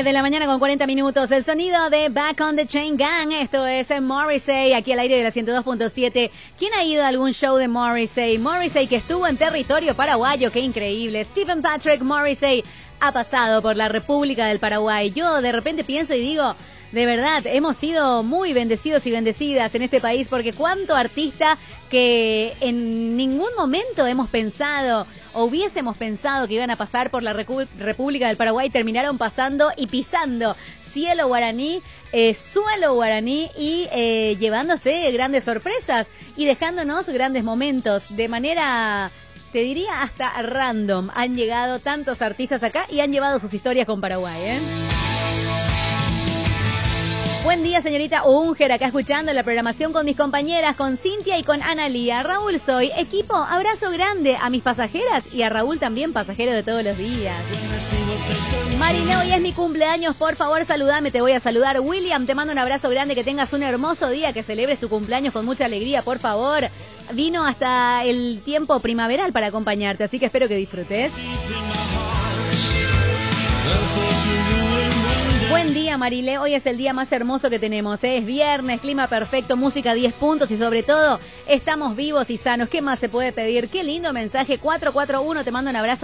de la mañana con 40 minutos. El sonido de Back on the Chain Gang. Esto es Morrissey, aquí al aire de la 102.7. ¿Quién ha ido a algún show de Morrissey? Morrissey que estuvo en territorio paraguayo. ¡Qué increíble! Stephen Patrick Morrissey ha pasado por la República del Paraguay. Yo de repente pienso y digo, de verdad, hemos sido muy bendecidos y bendecidas en este país, porque cuánto artista que en ningún momento hemos pensado o hubiésemos pensado que iban a pasar por la República del Paraguay, terminaron pasando y pisando cielo guaraní, suelo guaraní y llevándose grandes sorpresas y dejándonos grandes momentos de manera, te diría, hasta random. Han llegado tantos artistas acá y han llevado sus historias con Paraguay, ¿eh? Buen día, señorita Unger, acá escuchando la programación con mis compañeras, con Cintia y con Analía. Raúl soy. Equipo, abrazo grande a mis pasajeras y a Raúl también, pasajero de todos los días. Marileo, hoy es mi cumpleaños, por favor saludame, te voy a saludar. William, te mando un abrazo grande, que tengas un hermoso día, que celebres tu cumpleaños con mucha alegría, por favor. Vino hasta el tiempo primaveral para acompañarte, así que espero que disfrutes. Buen día, Marilé. Hoy es el día más hermoso que tenemos, ¿eh? Es viernes, clima perfecto, música 10 puntos y sobre todo estamos vivos y sanos. ¿Qué más se puede pedir? Qué lindo mensaje. 441, te mando un abrazo.